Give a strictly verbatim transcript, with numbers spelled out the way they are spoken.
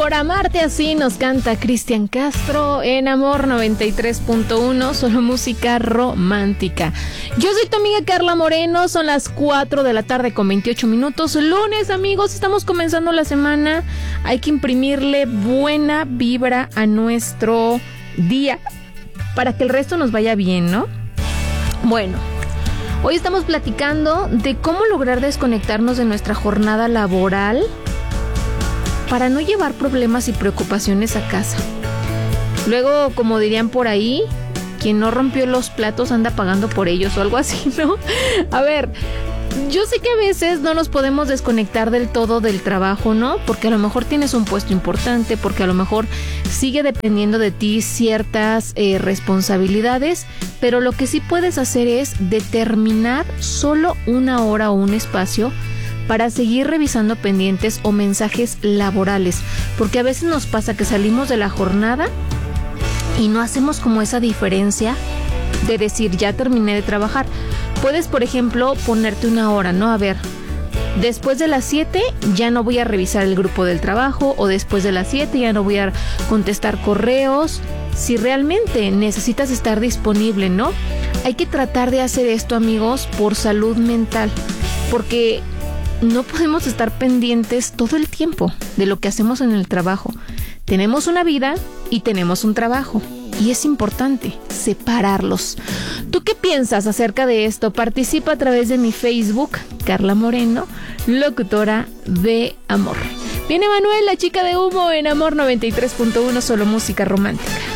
Por amarte así nos canta Cristian Castro en Amor noventa y tres punto uno, solo música romántica. Yo soy tu amiga Carla Moreno, son las cuatro de la tarde con veintiocho minutos. Lunes, amigos, estamos comenzando la semana. Hay que imprimirle buena vibra a nuestro día para que el resto nos vaya bien, ¿no? Bueno, hoy estamos platicando de cómo lograr desconectarnos de nuestra jornada laboral para no llevar problemas y preocupaciones a casa. Luego, como dirían por ahí, quien no rompió los platos anda pagando por ellos o algo así, ¿no? A ver, yo sé que a veces no nos podemos desconectar del todo del trabajo, ¿no? Porque a lo mejor tienes un puesto importante, porque a lo mejor sigue dependiendo de ti ciertas eh, responsabilidades, pero lo que sí puedes hacer es determinar solo una hora o un espacio para seguir revisando pendientes o mensajes laborales, porque a veces nos pasa que salimos de la jornada y no hacemos como esa diferencia de decir, ya terminé de trabajar. Puedes, por ejemplo, ponerte una hora, ¿no? A ver, después de las siete ya no voy a revisar el grupo del trabajo, o después de las siete ya no voy a contestar correos. Si realmente necesitas estar disponible, ¿no? Hay que tratar de hacer esto, amigos, por salud mental, porque no podemos estar pendientes todo el tiempo de lo que hacemos en el trabajo. Tenemos una vida y tenemos un trabajo, y es importante separarlos. ¿Tú qué piensas acerca de esto? Participa a través de mi Facebook, Carla Moreno, locutora de amor. Viene Manuel, la chica de humo, en Amor noventa y tres punto uno, solo música romántica.